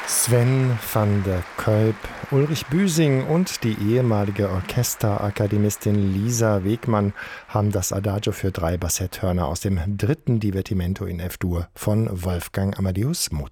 Sven van der Kolp, Ulrich Büsing und die ehemalige Orchesterakademistin Lisa Wegmann haben das Adagio für 3 Bassetthörner aus dem 3. Divertimento in F-Dur von Wolfgang Amadeus Mozart